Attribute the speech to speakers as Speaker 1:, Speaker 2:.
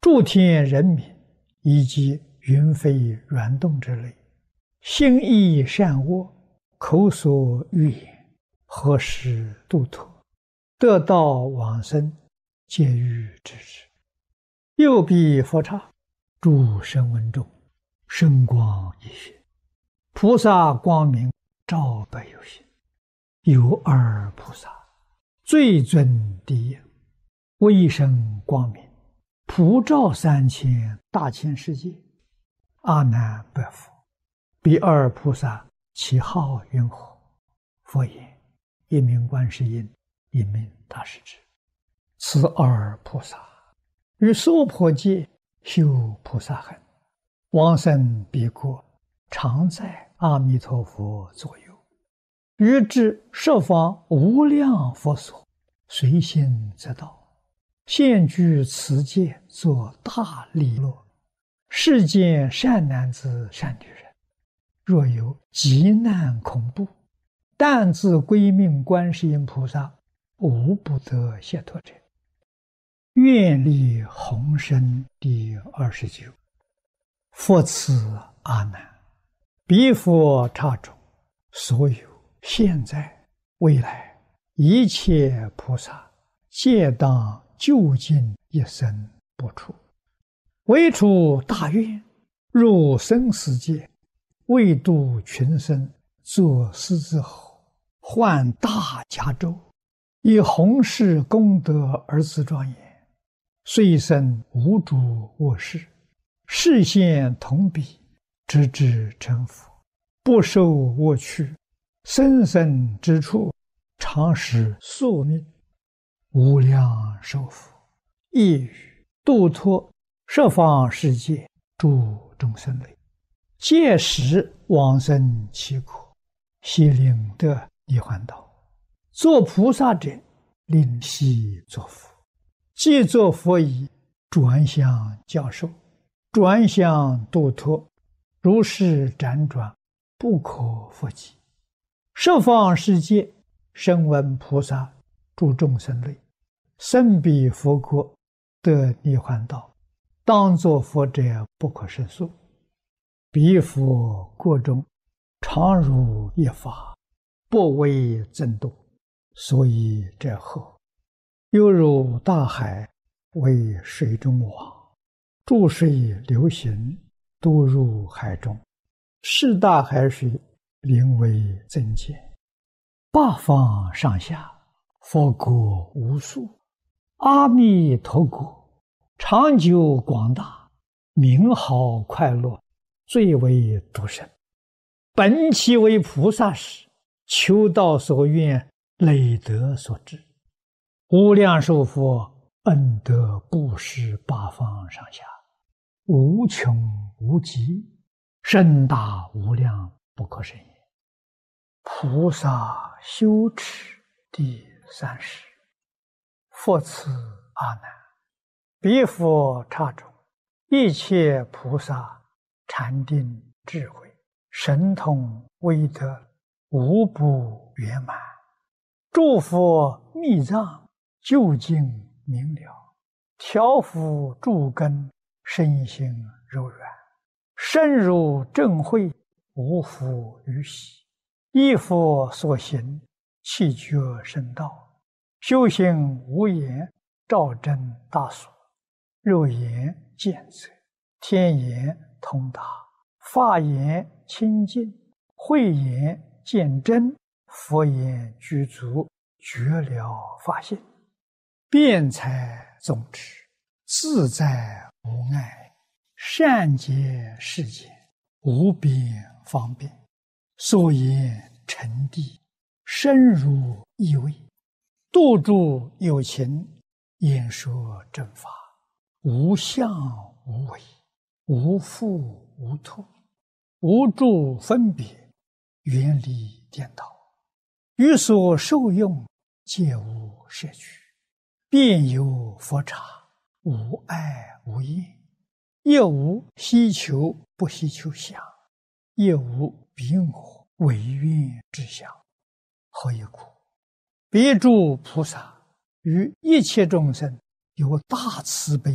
Speaker 1: 诸天人民以及云飞圆动之类，心意善恶，口所欲言，何时度脱，得道往生，皆欲知之。右臂佛刹，诸声闻中，声光一现，菩萨光明照百有心。有二菩萨，最尊第一，威声光明，普照3000大千世界。阿难白佛：彼二菩萨其号云何？佛言：一名观世音，一名大势至。此二菩萨于娑婆界修菩萨行，往生彼国，常在阿弥陀佛左右，于至十方无量佛所，随心则到，现居此界，作大利乐。世间善男子善女人，若有急难恐怖，但自归命观世音菩萨，无不得解脱者。愿力宏深第29。佛赐阿难：彼佛刹中，所有现在未来一切菩萨，皆当究竟一生不出，唯出大愿，入生死界，为度群生，作狮子吼，唤大迦州，以弘誓功德而自庄严。虽生无诸恶事，示现同彼，直至成佛，不受恶趣，生生之处，常使宿命，无量寿福，亦于度脱十方世界诸众生类，届时往生其国，悉令得涅槃道。作菩萨者，令悉作佛。既作佛已，转向教授，转向度脱，如是辗转，不可复计。十方世界声闻菩萨诸众生类，生彼佛国，得涅槃道，当作佛者不可胜数。彼佛国中，常如一法，不为增度，所以者后，犹如大海，为水中网，注水流行，都入海中，是大海水，名为增减。八方上下，佛国无数，阿弥陀国，长久广大，名好快乐，最为独生。本其为菩萨时，求道所愿，累德所致。无量寿佛恩德布施八方上下，无穷无极，深大无量，不可胜也。菩萨修持第30。佛赐阿难：彼佛刹中，一切菩萨禅定智慧，神通威德，无不圆满。诸佛密藏，究竟明了，调伏诸根，身心柔软，深入正慧，无复于喜。依佛所行，气觉深道，修行无言，照真大所。肉眼见则，天眼通达，法眼清净，慧眼见真，佛眼具足，觉了法性。辩才总持，自在无碍，善解世间，无边方便。所言沉谛，深入意味，度诸有情，演说正法，无相无为，无复无脱，无诸分别，远离颠倒，于所受用，皆无摄取。遍有佛刹，无碍无厌，亦无希求不希求相，亦无彼我唯愿之相。何以故？彼诸菩萨于一切众生有大慈悲